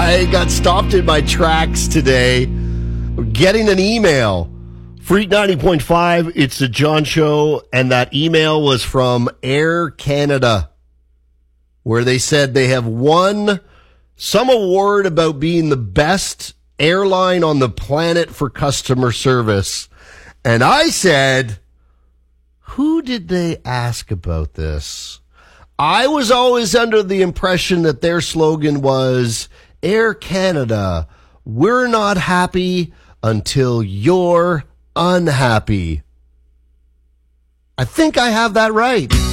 I got stopped in my tracks today getting an email. Freak 90.5, it's the John Show, and that email was from Air Canada, where they said they have won some award about being the best airline on the planet for customer service. And I said, who did they ask about this? I was always under the impression that their slogan was, Air Canada, we're not happy until you're unhappy. I think I have that right.